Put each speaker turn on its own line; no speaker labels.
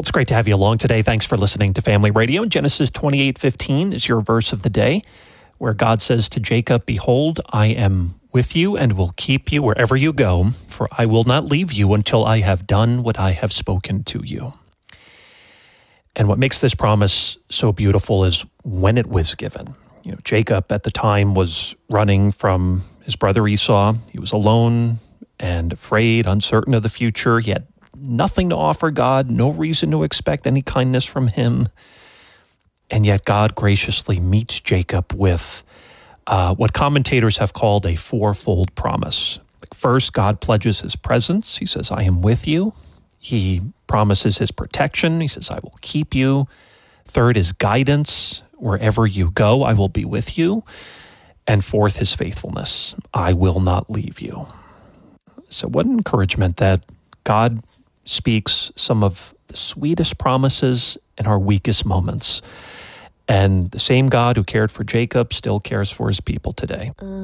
Well, it's great to have you along today. Thanks for listening to Family Radio. Genesis 28:15 is your verse of the day, where God says to Jacob, "Behold, I am with you and will keep you wherever you go, for I will not leave you until I have done what I have spoken to you." And what makes this promise so beautiful is when it was given. Jacob at the time was running from his brother Esau. He was alone and afraid, uncertain of the future. He had nothing to offer God, no reason to expect any kindness from him. And yet God graciously meets Jacob with what commentators have called a fourfold promise. First, God pledges his presence. He says, "I am with you." He promises his protection. He says, "I will keep you." Third, his guidance. "Wherever you go, I will be with you." And fourth, his faithfulness. "I will not leave you." So what an encouragement that God speaks some of the sweetest promises in our weakest moments. And the same God who cared for Jacob still cares for his people today.